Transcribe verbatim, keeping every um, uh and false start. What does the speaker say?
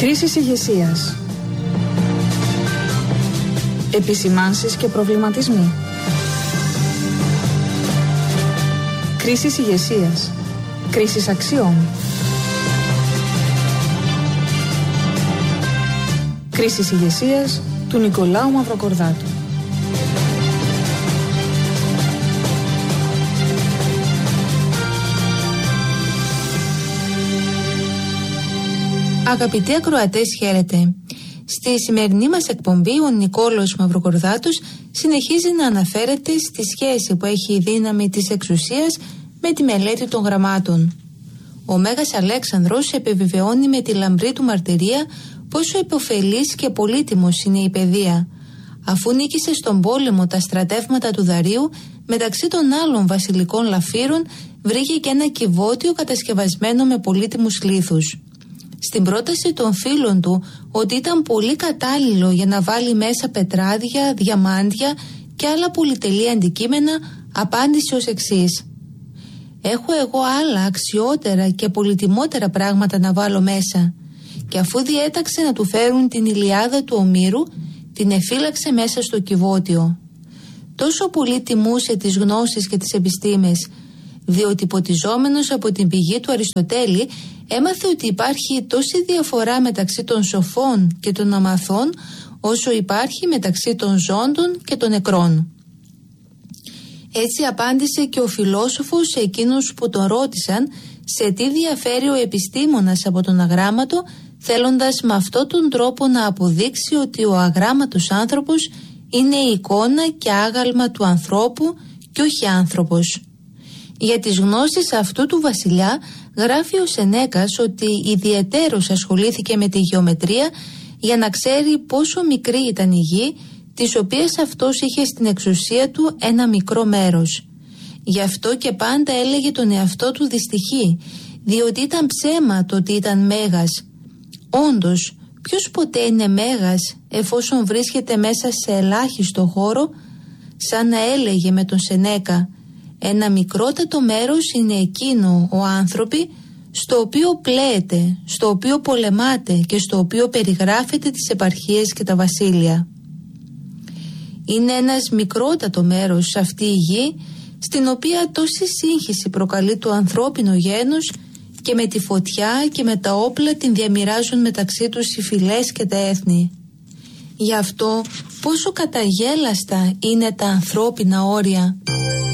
Κρίσεις ηγεσίας. Επισημάνσεις και προβληματισμοί. Κρίσεις ηγεσίας. Κρίσεις αξιών. Κρίσεις ηγεσίας του Νικολάου Μαυροκορδάτου. Αγαπητοί ακροατές, χαίρετε. Στη σημερινή μας εκπομπή ο Νικόλαος Μαυροκορδάτος συνεχίζει να αναφέρεται στη σχέση που έχει η δύναμη της εξουσίας με τη μελέτη των γραμμάτων. Ο Μέγας Αλέξανδρος επιβεβαιώνει με τη λαμπρή του μαρτυρία πόσο υποφελής και πολύτιμος είναι η παιδεία. Αφού νίκησε στον πόλεμο τα στρατεύματα του Δαρίου, μεταξύ των άλλων βασιλικών λαφύρων βρήκε και ένα κυβότιο κατασκευασμένο με πολύτιμους λίθους. Στην πρόταση των φίλων του ότι ήταν πολύ κατάλληλο για να βάλει μέσα πετράδια, διαμάντια και άλλα πολυτελή αντικείμενα, απάντησε ως εξής: «Έχω εγώ άλλα αξιότερα και πολυτιμότερα πράγματα να βάλω μέσα». Και αφού διέταξε να του φέρουν την Ιλιάδα του Ομήρου, την εφύλαξε μέσα στο κυβότιο. Τόσο πολύ τιμούσε τις γνώσεις και τις επιστήμες, διότι ποτιζόμενος από την πηγή του Αριστοτέλη έμαθε ότι υπάρχει τόση διαφορά μεταξύ των σοφών και των αμαθών όσο υπάρχει μεταξύ των ζώντων και των νεκρών. Έτσι απάντησε και ο φιλόσοφος σε εκείνους που τον ρώτησαν σε τι διαφέρει ο επιστήμονας από τον αγράμματο, θέλοντας με αυτόν τον τρόπο να αποδείξει ότι ο αγράμματος άνθρωπος είναι η εικόνα και άγαλμα του ανθρώπου και όχι άνθρωπος. Για τις γνώσεις αυτού του βασιλιά γράφει ο Σενέκας ότι ιδιαιτέρως ασχολήθηκε με τη γεωμετρία για να ξέρει πόσο μικρή ήταν η γη, της οποίας αυτός είχε στην εξουσία του ένα μικρό μέρος. Γι' αυτό και πάντα έλεγε τον εαυτό του δυστυχή, διότι ήταν ψέμα το ότι ήταν μέγας. Όντως, ποιος ποτέ είναι μέγας εφόσον βρίσκεται μέσα σε ελάχιστο χώρο, σαν να έλεγε με τον Σενέκα: ένα μικρότατο μέρος είναι εκείνο ο άνθρωποι στο οποίο πλέεται, στο οποίο πολεμάται και στο οποίο περιγράφεται τις επαρχίες και τα βασίλεια. Είναι ένας μικρότατο μέρος σε αυτή η γη, στην οποία τόση σύγχυση προκαλεί το ανθρώπινο γένος και με τη φωτιά και με τα όπλα την διαμοιράζουν μεταξύ τους οι φυλές και τα έθνη. Γι' αυτό πόσο καταγέλαστα είναι τα ανθρώπινα όρια.